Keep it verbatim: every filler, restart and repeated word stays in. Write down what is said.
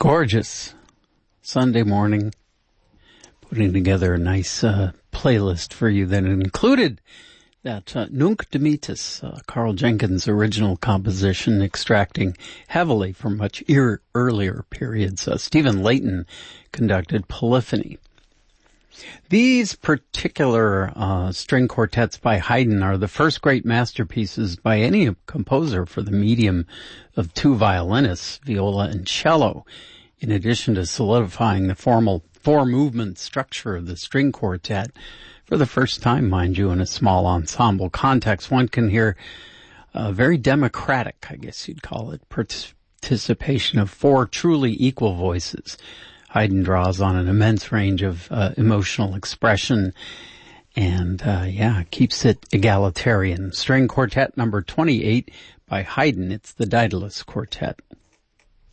Gorgeous Sunday morning, putting together a nice uh, playlist for you that included that uh, Nunc Dimittis, uh, Carl Jenkins' original composition, extracting heavily from much ear- earlier periods. Uh, Stephen Layton conducted Polyphony. These particular uh, string quartets by Haydn are the first great masterpieces by any composer for the medium of two violinists, viola and cello, in addition to solidifying the formal four-movement structure of the string quartet. For the first time, mind you, in a small ensemble context, one can hear a very democratic, I guess you'd call it, participation of four truly equal voices. Haydn draws on an immense range of uh, emotional expression and, uh, yeah, keeps it egalitarian. String Quartet number twenty-eight by Haydn. It's the Daedalus Quartet.